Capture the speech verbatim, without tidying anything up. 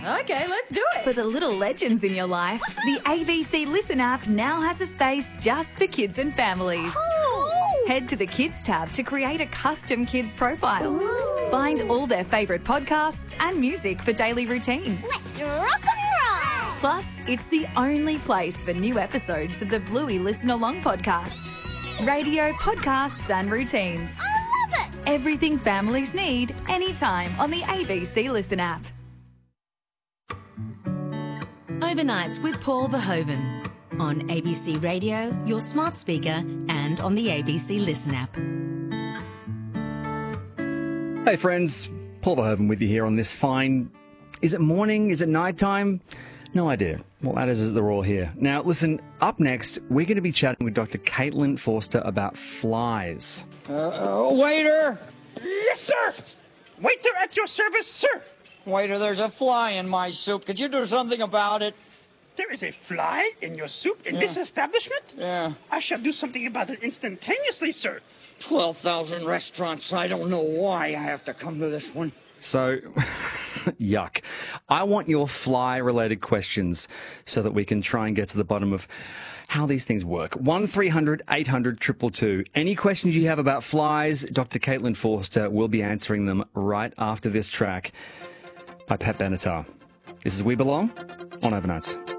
Okay, let's do it. For the little legends in your life, the A B C Listen app now has a space just for kids and families. Oh. Head to the Kids tab to create a custom kids profile. Ooh. Find all their favourite podcasts and music for daily routines. Let's rock and roll. Plus, it's the only place for new episodes of the Bluey Listen Along podcast. Radio, podcasts and routines. I love it. Everything families need, anytime on the A B C Listen app. Overnights with Paul Verhoeven on A B C Radio, your smart speaker, and on the A B C Listen app. Hey friends, Paul Verhoeven with you here on this fine... Is it morning? Is it nighttime? No idea. What matters is that they're all here. Now, listen, up next, we're going to be chatting with Doctor Caitlin Forster about flies. Uh, uh, waiter! Yes, sir! Waiter at your service, sir! Waiter, there's a fly in my soup. Could you do something about it? There is a fly in your soup in Yeah. this establishment? Yeah. I shall do something about it instantaneously, sir. twelve thousand restaurants. I don't know why I have to come to this one. So, yuck. I want your fly-related questions so that we can try and get to the bottom of how these things work. one three hundred eight hundred two two two. Any questions you have about flies, Doctor Caitlin Forster will be answering them right after this track by Pat Benatar. This is We Belong on Overnights.